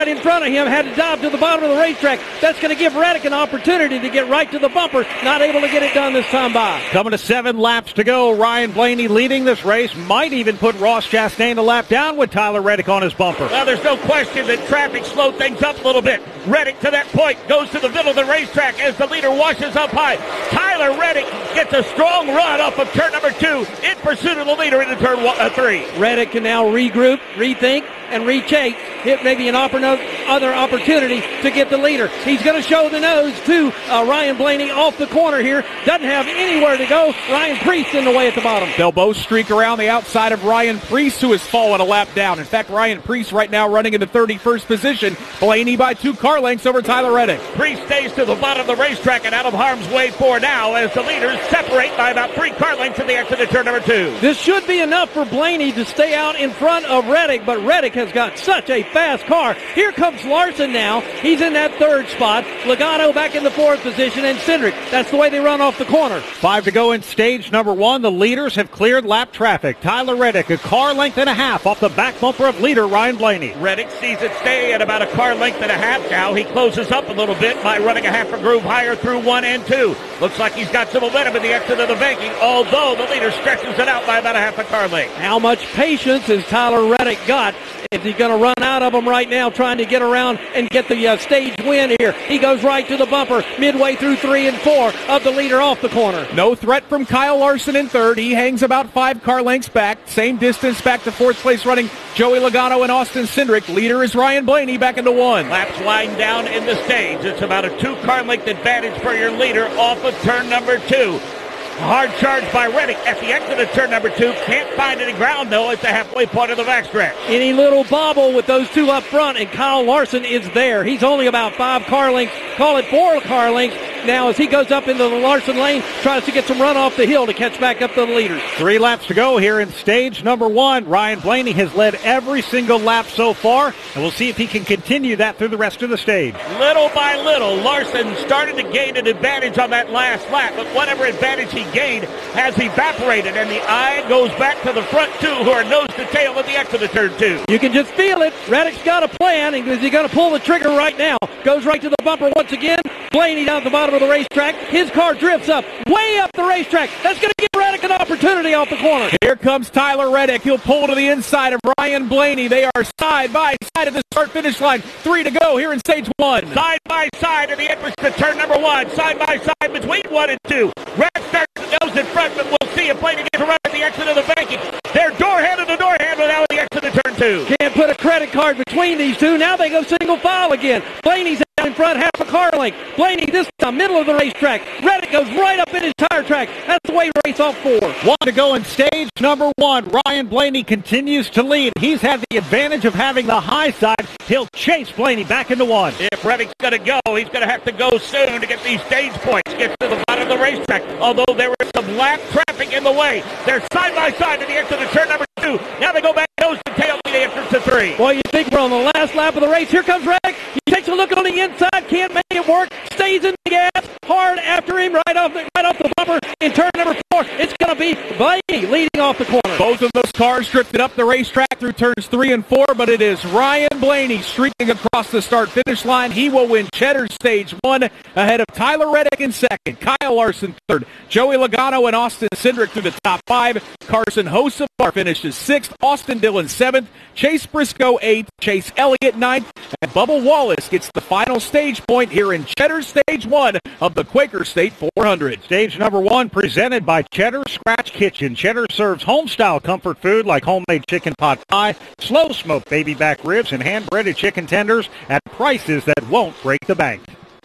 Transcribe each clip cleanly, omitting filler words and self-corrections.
in front of him had to dive to the bottom of the racetrack. That's going to give Reddick an opportunity to get right to the bumper. Not able to get it done this time by. Coming to 7 laps to go. Ryan Blaney leading this race. Might even put Ross Chastain a lap down with Tyler Reddick on his bumper. Well, there's no question that traffic slowed things up a little bit. Reddick to that point goes to the middle of the racetrack as the leader washes up high. Tyler Reddick gets a strong run off of turn number 2 in pursuit of the leader into turn 3. Reddick can now regroup, rethink, and rechase. Hit maybe an other opportunity to get the leader. He's going to show the nose to Ryan Blaney off the corner here. Doesn't have anywhere to go. Ryan Preece in the way at the bottom. They'll both streak around the outside of Ryan Preece, who has fallen a lap down. In fact, Ryan Preece right now running in the 31st position. Blaney by 2 car lengths over Tyler Reddick. Preece stays to the bottom of the racetrack and out of harm's way for now as the leaders separate by about 3 car lengths in the exit of turn number 2. This should be enough for Blaney to stay out in front of Reddick, but Reddick has got such a fast car. Here comes Larson now. He's in that 3rd spot. Logano back in the 4th position, and Cindric. That's the way they run off the corner. 5 to go in stage number 1. The leaders have cleared lap traffic. Tyler Reddick, a car length and a half off the back bumper of leader Ryan Blaney. Reddick sees it stay at about a car length and a half now. He closes up a little bit by running a half a groove higher through 1 and 2. Looks like he's got some momentum in the exit of the banking, although the leader stretches it out by about a half a car length. How much patience has Tyler Reddick got? Is he going to run out of them right now trying to get around and get the stage win here? He goes right to the bumper midway through 3 and 4 of the leader off the corner. No threat from Kyle Larson in 3rd. He hangs about 5 car lengths back. Same distance back to 4th place running Joey Logano and Austin Cindric. Leader is Ryan Blaney back into 1. Laps wind down in the stage. It's about a 2 car length advantage for your leader off of turn number 2. Hard charge by Reddick at the exit of turn number 2. Can't find any ground, though, at the halfway point of the backstretch. Any little bobble with those 2 up front, and Kyle Larson is there. He's only about 5 car lengths, call it 4 car lengths. Now as he goes up into the Larson lane, tries to get some run off the hill to catch back up to the leaders. 3 laps to go here in stage number 1. Ryan Blaney has led every single lap so far, and we'll see if he can continue that through the rest of the stage. Little by little, Larson started to gain an advantage on that last lap, but whatever advantage he gained has evaporated, and the eye goes back to the front 2 who are nose to tail at the exit of turn 2. You can just feel it. Reddick's got a plan, and is he going to pull the trigger right now? Goes right to the bumper once again. Blaney down at the bottom of the racetrack. His car drifts up, way up the racetrack. That's going to give Reddick an opportunity off the corner. Here comes Tyler Reddick. He'll pull to the inside of Ryan Blaney. They are side by side at the start-finish line. 3 to go here in stage 1. Side by side at the entrance to turn number 1. Side by side between 1 and 2. Reddick starts the nose in front, but we'll see if Blaney gets a run at the exit of the banking. They're door-handle to door-handle now at the exit of turn 2. Can't put a credit card between these 2. Now they go single file again. Blaney's out in front, half a car length. Blaney this time, middle of the racetrack. Reddick goes right up in his tire track. That's the way to race off 4. 1 to go in stage number 1. Ryan Blaney continues to lead. He's had the advantage of having the high side. He'll chase Blaney back into 1. If Reddick's going to go, he's going to have to go soon to get these stage points. Get to the bottom of the racetrack. Although there is some lap traffic in the way. They're side by side at the exit of turn number 2. Now they go back nose to tail to the entrance to 3. Well, you think we're on the last lap of the race. Here comes Reddick. He takes a look on the inside. Can't make it work. Stays in the gas. Hard after him right off the bumper in turn number 4. It's going to be Blaney leading off the corner. Both of those cars drifted up the racetrack through turns 3 and 4, but it is Ryan Blaney streaking across the start-finish line. He will win Cheddar Stage 1 ahead of Tyler Reddick in 2nd, Kyle Larson 3rd, Joey Logano and Austin Cindric through the top 5. Carson Hocevar finishes 6th, Austin Dillon 7th, Chase Briscoe 8th, Chase Elliott 9th, and Bubba Wallace gets the final stage point here in Cheddar Stage 1 of the Quaker State 400. Stage number 1 presented by Cheddar Scratch Kitchen. Cheddar serves home-style comfort food like homemade chicken pot pie, slow-smoked baby back ribs, and hand-breaded chicken tenders at prices that won't break the bank.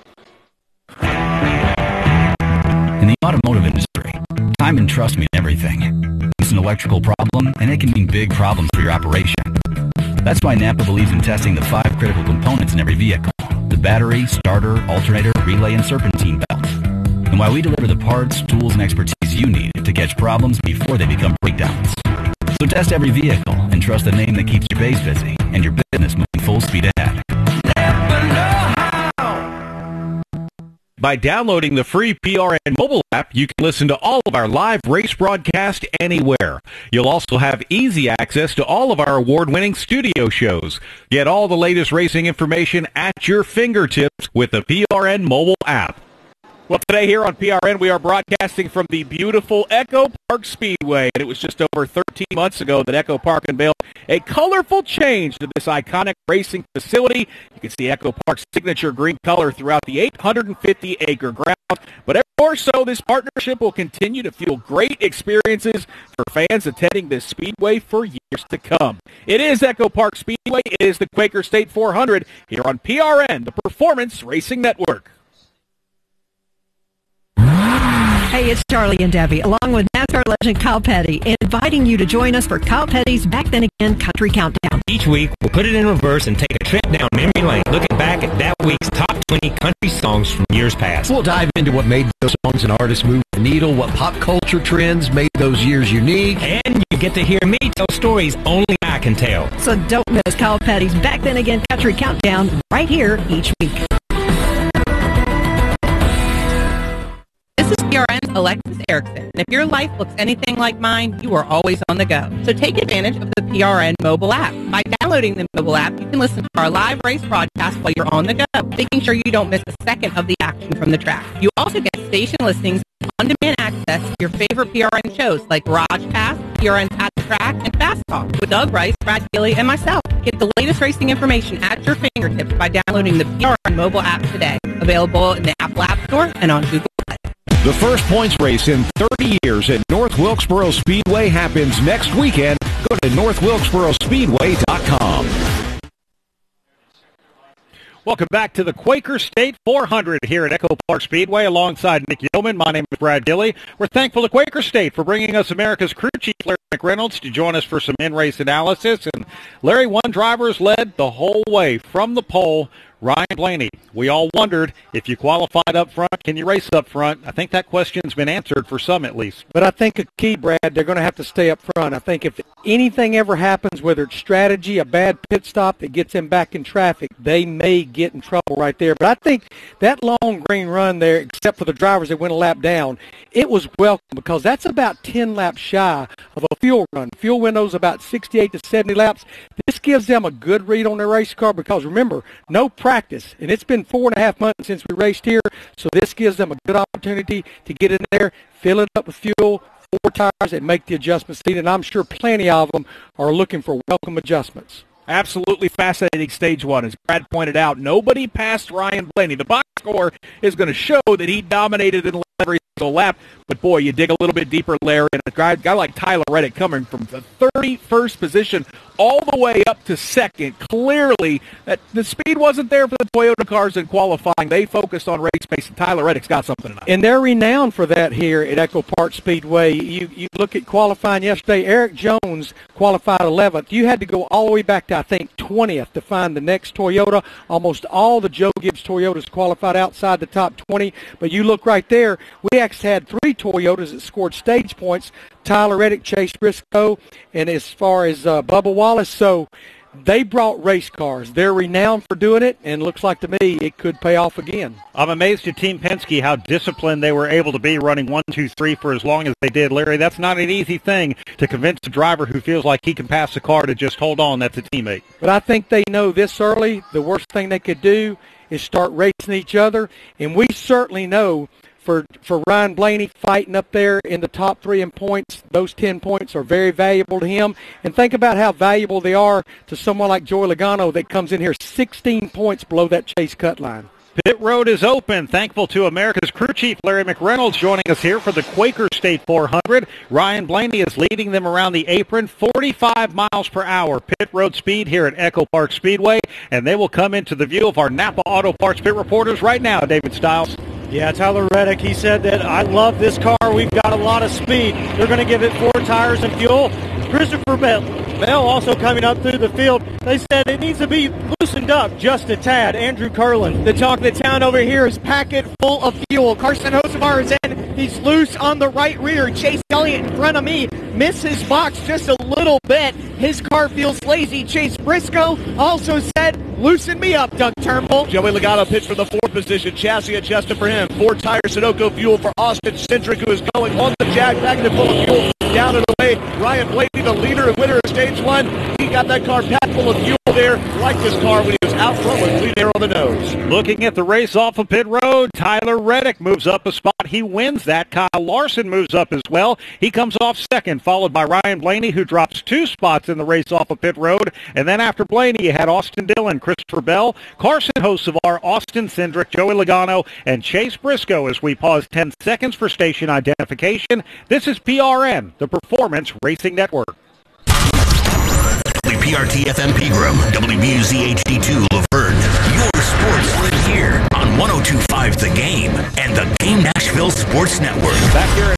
In the automotive industry, time and trust mean everything. It's an electrical problem, and it can mean big problems for your operation. That's why Napa believes in testing the 5 critical components in every vehicle: the battery, starter, alternator, relay, and serpentine belt. And why we deliver the parts, tools, and expertise you need to catch problems before they become breakdowns. So test every vehicle and trust the name that keeps your base busy and your business moving full speed ahead. By downloading the free PRN mobile app, you can listen to all of our live race broadcast anywhere. You'll also have easy access to all of our award-winning studio shows. Get all the latest racing information at your fingertips with the PRN mobile app. Well, today here on PRN, we are broadcasting from the beautiful Echo Park Speedway. And it was just over 13 months ago that Echo Park unveiled a colorful change to this iconic racing facility. You can see Echo Park's signature green color throughout the 850-acre grounds. But ever more so, this partnership will continue to fuel great experiences for fans attending this speedway for years to come. It is Echo Park Speedway. It is the Quaker State 400 here on PRN, the Performance Racing Network. Hey, it's Charlie and Debbie, along with NASCAR legend Kyle Petty, inviting you to join us for Kyle Petty's Back Then Again Country Countdown. Each week, we'll put it in reverse and take a trip down memory lane, looking back at that week's top 20 country songs from years past. We'll dive into what made those songs and artists move the needle, what pop culture trends made those years unique. And you get to hear me tell stories only I can tell. So don't miss Kyle Petty's Back Then Again Country Countdown right here each week. This is PRN's Alexis Erickson, and if your life looks anything like mine, you are always on the go. So take advantage of the PRN mobile app. By downloading the mobile app, you can listen to our live race broadcast while you're on the go, making sure you don't miss a second of the action from the track. You also get station listings, on-demand access to your favorite PRN shows like Garage Pass, PRN's At the Track, and Fast Talk with Doug Rice, Brad Gilly, and myself. Get the latest racing information at your fingertips by downloading the PRN mobile app today. Available in the Apple App Store and on Google Play. The first points race in 30 years at North Wilkesboro Speedway happens next weekend. Go to northwilkesborospeedway.com. Welcome back to the Quaker State 400 here at Echo Park Speedway alongside Nick Yeoman. My name is Brad Gilly. We're thankful to Quaker State for bringing us America's crew chief, Larry McReynolds, to join us for some in-race analysis. And Larry, one driver's led the whole way from the pole, Ryan Blaney. We all wondered, if you qualified up front, can you race up front? I think that question's been answered for some at least. But I think a key, Brad, they're going to have to stay up front. I think if anything ever happens, whether it's strategy, a bad pit stop that gets them back in traffic, they may get in trouble right there. But I think that long green run there, except for the drivers that went a lap down, it was welcome because that's about 10 laps shy of a fuel run. Fuel window's about 68 to 70 laps. This gives them a good read on their race car because, remember, no practice. And it's been 4.5 months since we raced here, so this gives them a good opportunity to get in there, fill it up with fuel, 4 tires, and make the adjustments needed. And I'm sure plenty of them are looking for welcome adjustments. Absolutely fascinating stage one. As Brad pointed out, nobody passed Ryan Blaney. The box score is going to show that he dominated in every single lap. But, boy, you dig a little bit deeper, Larry, and a guy like Tyler Reddick coming from the 31st position all the way up to second. Clearly, that the speed wasn't there for the Toyota cars in qualifying. They focused on race pace, and Tyler Reddick's got something tonight. And they're renowned for that here at Echo Park Speedway. You look at qualifying yesterday, Eric Jones qualified 11th. You had to go all the way back to, I think, 20th to find the next Toyota. Almost all the Joe Gibbs Toyotas qualified outside the top 20. But you look right there, we actually had 3 Toyotas that scored stage points. Tyler Reddick, Chase Briscoe, and as far as Bubba Wallace. So they brought race cars. They're renowned for doing it, and looks like to me it could pay off again. I'm amazed at Team Penske how disciplined they were able to be running 1, 2, 3 for as long as they did. Larry, that's not an easy thing to convince a driver who feels like he can pass the car to just hold on. That's a teammate. But I think they know this early, the worst thing they could do is start racing each other, and we certainly know for Ryan Blaney fighting up there in the top 3 in points, those 10 points are very valuable to him. And think about how valuable they are to someone like Joey Logano that comes in here 16 points below that chase cut line. Pit road is open. Thankful to America's crew chief, Larry McReynolds, joining us here for the Quaker State 400. Ryan Blaney is leading them around the apron, 45 miles per hour. Pit road speed here at Echo Park Speedway, and they will come into the view of our Napa Auto Parts pit reporters right now. David Stiles. Yeah, Tyler Reddick, he said that I love this car. We've got a lot of speed. They're going to give it 4 tires and fuel. Christopher Bell. Bell also coming up through the field. They said it needs to be loosened up just a tad. Andrew Curlin. The talk of the town over here is packet full of fuel. Carson Hosevar is in. He's loose on the right rear. Chase Elliott in front of me missed his box just a little bit. His car feels lazy. Chase Briscoe also said, loosen me up, Doug Turnbull. Joey Logano pitched for the 4th position. Chassis adjusted for him. 4-tire Sunoco fuel for Austin Cindric, who is going on the jag, packet full of fuel down and away. Ryan Blaney, the leader and winner of Stage 1. He got that car packed full of fuel there. Liked his car when he was out front with clean air on the nose. Looking at the race off of pit road, Tyler Reddick moves up a spot. He wins that. Kyle Larson moves up as well. He comes off second, followed by Ryan Blaney, who drops 2 spots in the race off of pit road. And then after Blaney, you had Austin Dillon, Christopher Bell, Carson Hosevar, Austin Cindric, Joey Logano, and Chase Briscoe as we pause 10 seconds for station identification. This is PRN, the Performance Racing Network. WPRT FM Pegram, WBUZ HD2 Laverne. Your sports live here on 102.5 The Game and the Game Nashville Sports Network. Back here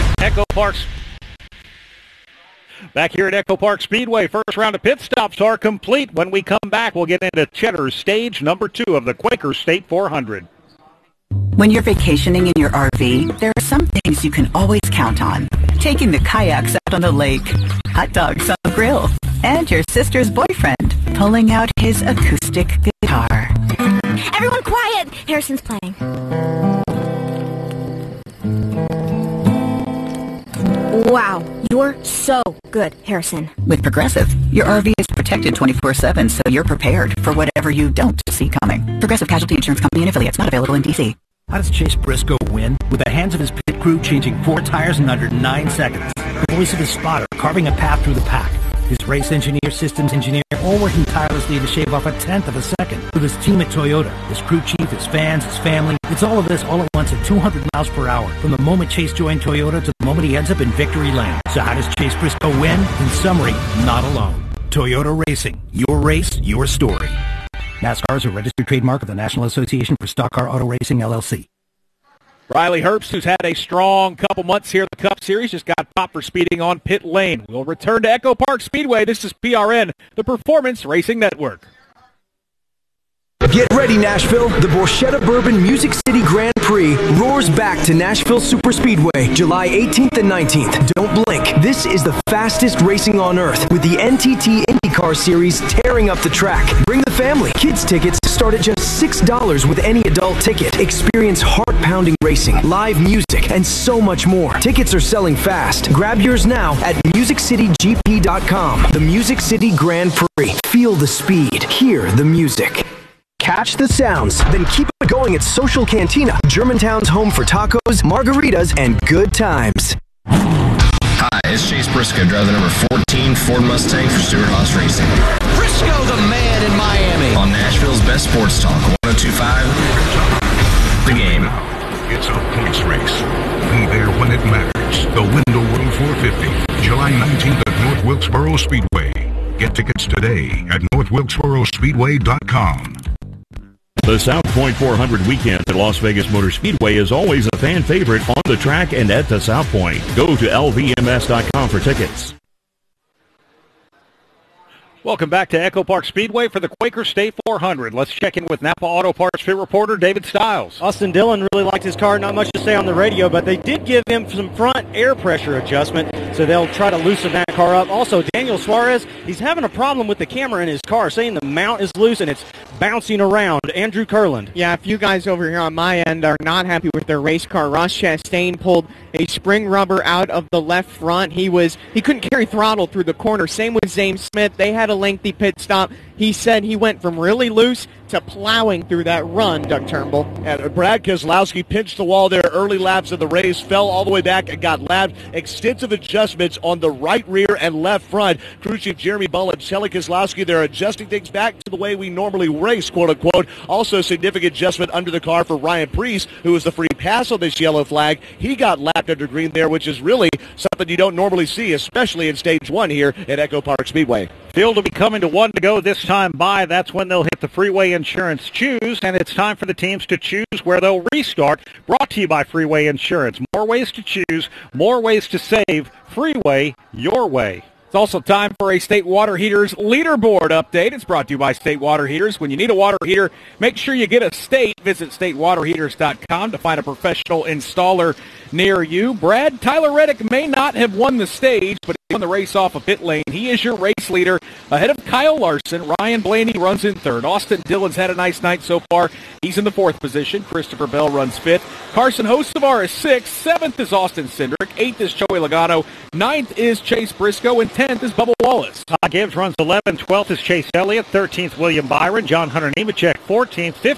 at Echo Park Speedway, first round of pit stops are complete. When we come back, we'll get into Cheddar's stage number 2 of the Quaker State 400. When you're vacationing in your RV, there are some things you can always count on. Taking the kayaks out on the lake, hot dogs on the grill, and your sister's boyfriend pulling out his acoustic guitar. Everyone quiet! Harrison's playing. Wow, you're so good, Harrison. With Progressive, your RV is protected 24/7, so you're prepared for whatever you don't see coming. Progressive Casualty Insurance Company and Affiliates, not available in D.C. How does Chase Briscoe win? With the hands of his pit crew changing 4 tires in under 9 seconds. The voice of his spotter carving a path through the pack. His race engineer, systems engineer, all working tirelessly to shave off 1/10 of a second. With his team at Toyota, his crew chief, his fans, his family. It's all of this all at once at 200 miles per hour. From the moment Chase joined Toyota to the moment he ends up in victory lane. So how does Chase Briscoe win? In summary, not alone. Toyota Racing. Your race, your story. NASCAR is a registered trademark of the National Association for Stock Car Auto Racing, LLC. Riley Herbst, who's had a strong couple months here at the Cup Series, just got popped for speeding on pit lane. We'll return to Echo Park Speedway. This is PRN, the Performance Racing Network. Get ready, Nashville. The Borchetta Bourbon Music City Grand Prix roars back to Nashville Superspeedway, July 18th and 19th. Don't blink. This is the fastest racing on earth, with the NTT IndyCar Series tearing up the track. Bring the family. Kids tickets start at just $6 with any adult ticket. Experience heart-pounding racing, live music, and so much more. Tickets are selling fast. Grab yours now at MusicCityGP.com. The Music City Grand Prix. Feel the speed. Hear the music. Catch the sounds, then keep it going at Social Cantina, Germantown's home for tacos, margaritas, and good times. Hi, it's Chase Briscoe, driving the number 14 Ford Mustang for Stewart Haas Racing. Briscoe, the man in Miami. On Nashville's best sports talk, 102.5 The Game. It's a points race. Be there when it matters. The Window World 450, July 19th at North Wilkesboro Speedway. Get tickets today at northwilkesborospeedway.com. The South Point 400 weekend at Las Vegas Motor Speedway is always a fan favorite on the track and at the South Point. Go to lvms.com for tickets. Welcome back to Echo Park Speedway for the Quaker State 400. Let's check in with Napa Auto Parts pit reporter David Stiles. Austin Dillon really liked his car. Not much to say on the radio, but they did give him some front air pressure adjustment, so they'll try to loosen that car up. Also, Daniel Suarez, he's having a problem with the camera in his car, saying the mount is loose and it's bouncing around. Andrew Kurland. Yeah, a few guys over here on my end are not happy with their race car. Ross Chastain pulled a spring rubber out of the left front. He couldn't carry throttle through the corner. Same with Zane Smith. They had a lengthy pit stop. He said he went from really loose to plowing through that run, Doug Turnbull. And Brad Keselowski pinched the wall there early laps of the race, fell all the way back and got lapped. Extensive adjustments on the right rear and left front. Crew Chief Jeremy Bullitt telling Keselowski they're adjusting things back to the way we normally race, quote-unquote. Also significant adjustment under the car for Ryan Preece, who was the free pass on this yellow flag. He got lapped under green there, which is really something you don't normally see, especially in Stage 1 here at Echo Park Speedway. Field will be coming to one to go this time by. That's when they'll hit the Freeway Insurance Choose, and it's time for the teams to choose where they'll restart. Brought to you by Freeway Insurance. More ways to choose, more ways to save. Freeway, your way. It's also time for a State Water Heaters leaderboard update. It's brought to you by State Water Heaters. When you need a water heater, make sure you get a State. Visit statewaterheaters.com to find a professional installer near you. Brad, Tyler Reddick may not have won the stage, but he won the race off a pit lane. He is your race leader ahead of Kyle Larson. Ryan Blaney runs in third. Austin Dillon's had a nice night so far. He's in the fourth position. Christopher Bell runs fifth. Carson Hocevar is sixth. Seventh is Austin Cindric. Eighth is Joey Logano. Ninth is Chase Briscoe. And 10th is Bubba Wallace. Todd Gibbs runs 11th. 12th is Chase Elliott. 13th, William Byron. John Hunter Nemechek, 14th.